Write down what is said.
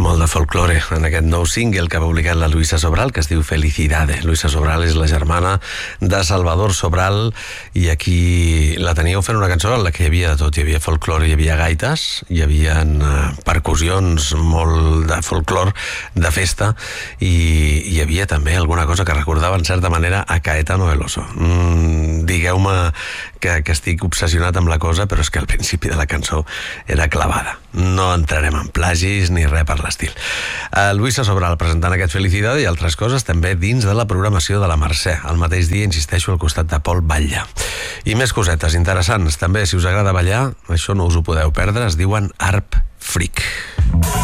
molt de folklore en aquest nou single que ha publicat la Luisa Sobral, que es diu Felicidades. Luisa Sobral és la germana de Salvador Sobral i aquí la teníeu fent una cançó en la que hi havia de tot. Hi havia folklore, hi havia gaites, hi havia percussions, molt de folklore, de festa, i hi havia també alguna cosa que recordava en certa manera a Caetano Veloso. Digueu-me que estic obsessionat amb la cosa, però és que al principi de la cançó era clavada. No entrarem en plagis ni res per l'estil. Luisa Sobral presentant aquest Felicidades i altres coses també dins de la programació de la Mercè. El mateix dia, insisteixo, al costat de Pol Batlle. I més cosetes interessants. També, si us agrada ballar, això no us ho podeu perdre, es diuen Arp Freak.